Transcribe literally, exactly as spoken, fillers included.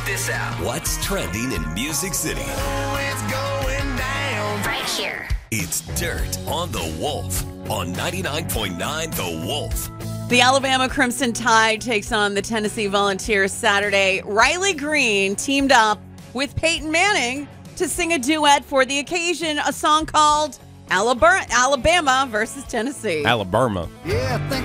this out. What's trending in Music City? Oh, it's going down. Right here. It's Dirt on the Wolf on ninety-nine point nine The Wolf. The Alabama Crimson Tide takes on the Tennessee Volunteers Saturday. Riley Green teamed up with Peyton Manning to sing a duet for the occasion, a song called Alabama versus Tennessee. Alabama. Yeah, I think